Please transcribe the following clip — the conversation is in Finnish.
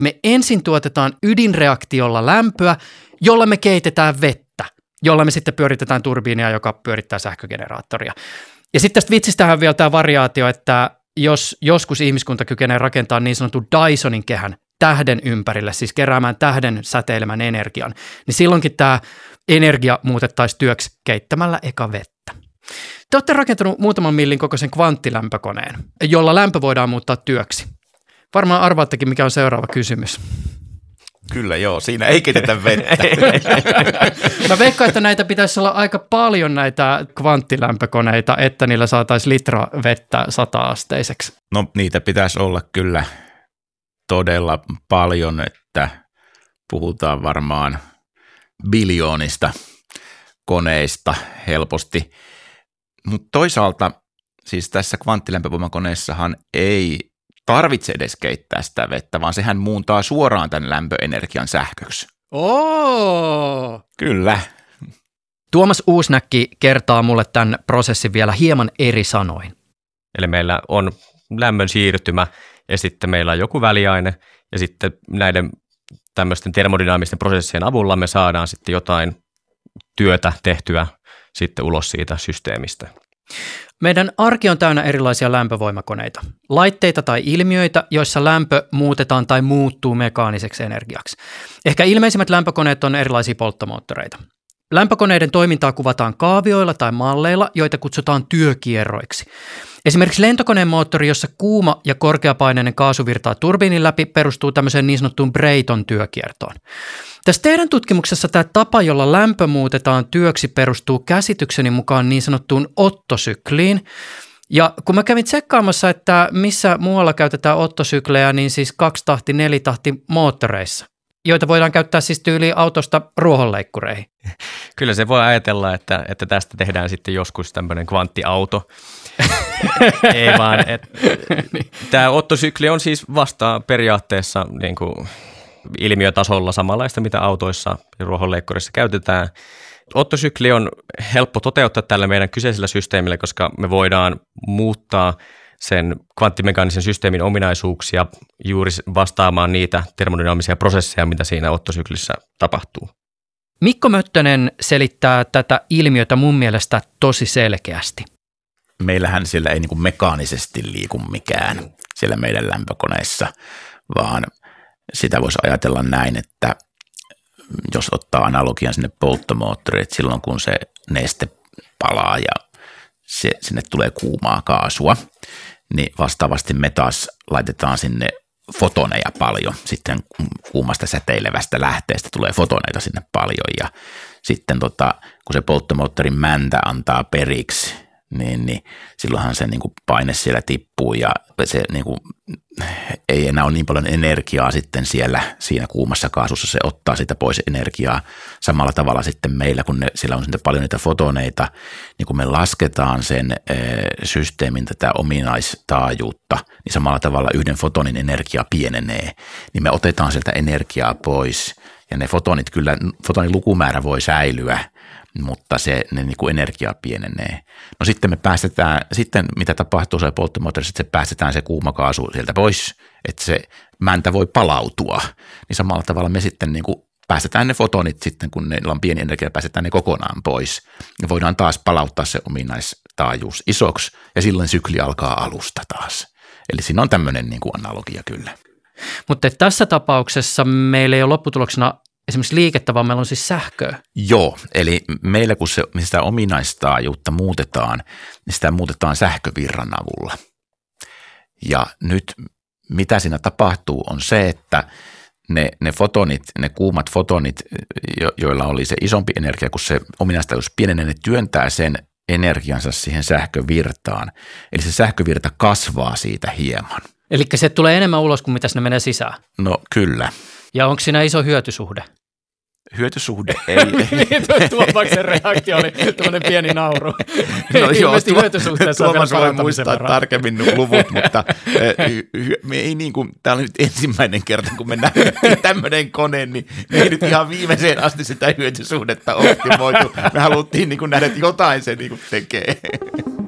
Me ensin tuotetaan ydinreaktiolla lämpöä, jolla me keitetään vettä, jolla me sitten pyöritetään turbiinia, joka pyörittää sähkögeneraattoria. Ja sitten tästä vitsistähän vielä tämä variaatio, että jos joskus ihmiskunta kykenee rakentamaan niin sanotun Dysonin kehän tähden ympärille, siis keräämään tähden säteilemän energian, niin silloinkin tämä energia muutettaisiin työksi keittämällä eka vettä. Te olette rakentanut muutaman millin kokoisen kvanttilämpökoneen, jolla lämpö voidaan muuttaa työksi. Varmaan arvaattekin, mikä on seuraava kysymys. Kyllä joo, siinä ei keitetä vettä. Mä veikkaan, että näitä pitäisi olla aika paljon näitä kvanttilämpökoneita, että niillä saataisiin litra vettä 100-asteiseksi. No niitä pitäisi olla kyllä todella paljon, että puhutaan varmaan biljoonista koneista helposti. Mutta toisaalta siis tässä kvanttilämpövoimakoneessahan ei tarvitse edes keittää sitä vettä, vaan sehän muuntaa suoraan tämän lämpöenergian sähköksi. Kyllä. Tuomas Uusnäkki kertaa mulle tämän prosessin vielä hieman eri sanoin. Eli meillä on lämmön siirtymä ja sitten meillä on joku väliaine ja sitten näiden tämmöisten termodynaamisten prosessien avulla me saadaan sitten jotain työtä tehtyä sitten ulos siitä systeemistä. Meidän arki on täynnä erilaisia lämpövoimakoneita, laitteita tai ilmiöitä, joissa lämpö muutetaan tai muuttuu mekaaniseksi energiaksi. Ehkä ilmeisimmät lämpökoneet on erilaisia polttomoottoreita. Lämpökoneiden toimintaa kuvataan kaavioilla tai malleilla, joita kutsutaan työkierroiksi. Esimerkiksi lentokoneen moottori, jossa kuuma ja korkeapaineinen kaasu virtaa turbiinin läpi, perustuu tämmöiseen niin sanottuun Brayton työkiertoon. Tässä teidän tutkimuksessa tämä tapa, jolla lämpö muutetaan työksi, perustuu käsitykseni mukaan niin sanottuun Otto-sykliin. Ja kun mä kävin tsekkaamassa, että missä muualla käytetään Otto-syklejä, niin siis 2-tahti, 4-tahti moottoreissa, joita voidaan käyttää siis tyyliin autosta ruohonleikkureihin. Kyllä se voi ajatella, että tästä tehdään sitten joskus tämmöinen kvanttiauto. Ei vaan, tämä Otto-sykli on siis vasta periaatteessa niin kuin ilmiötasolla samanlaista, mitä autoissa ja ruohonleikkurissa käytetään. Otto-sykli on helppo toteuttaa tällä meidän kyseisellä systeemillä, koska me voidaan muuttaa sen kvanttimekaanisen systeemin ominaisuuksia juuri vastaamaan niitä termodynaamisia prosesseja, mitä siinä Otto-syklissä tapahtuu. Mikko Möttönen selittää tätä ilmiötä mun mielestä tosi selkeästi. Meillähän siellä ei niin kuin mekaanisesti liiku mikään siellä meidän lämpökoneessa, vaan sitä voisi ajatella näin, että jos ottaa analogian sinne polttomoottoriin, että silloin kun se neste palaa ja sinne tulee kuumaa kaasua, niin vastaavasti me taas laitetaan sinne fotoneja paljon. Sitten kuumasta säteilevästä lähteestä tulee fotoneita sinne paljon ja sitten kun se polttomoottorin mäntä antaa periksi, niin silloinhan se niin kuin paine siellä tippuu ja se niin kuin ei enää ole niin paljon energiaa sitten siinä kuumassa kaasussa, se ottaa sitä pois energiaa. Samalla tavalla sitten meillä, kun siellä on sitten paljon niitä fotoneita, niin kun me lasketaan sen systeemin tätä ominaistaajuutta, niin samalla tavalla yhden fotonin energia pienenee, niin me otetaan sieltä energiaa pois ja ne fotonit kyllä, fotonin lukumäärä voi säilyä, mutta ne niin kuin energia pienenee. No sitten sitten mitä tapahtuu siellä polttomoottorissa, että se päästetään se kuuma kaasu sieltä pois, että se mäntä voi palautua, niin samalla tavalla me sitten niin kuin päästetään ne fotonit sitten, kun niillä on pieni energia, päästetään ne kokonaan pois ja voidaan taas palauttaa se ominaistaajuus isoksi ja silloin sykli alkaa alusta taas. Eli siinä on tämmöinen niin kuin analogia kyllä. Mutta tässä tapauksessa meillä ei ole lopputuloksena esimerkiksi liikettä, vaan meillä on siis sähköä. Joo, eli meillä kun sitä ominaistaajuutta muutetaan, niin sitä muutetaan sähkövirran avulla. Ja nyt mitä siinä tapahtuu on se, että ne fotonit, ne kuumat fotonit, joilla oli se isompi energia, kun se ominaistaajuus pienenee, ne työntää sen energiansa siihen sähkövirtaan. Eli se sähkövirta kasvaa siitä hieman. Eli se tulee enemmän ulos kuin mitä sinne menee sisään. No kyllä. Ja onko siinä iso hyötysuhde? Hyötysuhde ei. Tuomaksen reaktio oli tämmöinen pieni nauru. No joo, hyötysuhteessa on Tuomas voi muistaa tarkemmin luvut, mutta me ei niin kuin, tämä oli nyt ensimmäinen kerta, kun me nähtiin tämmöinen kone, niin me ei nyt ihan viimeiseen asti sitä hyötysuhdetta optimoitu. Me haluttiin niin kuin nähdä, että jotain se niin kuin tekee.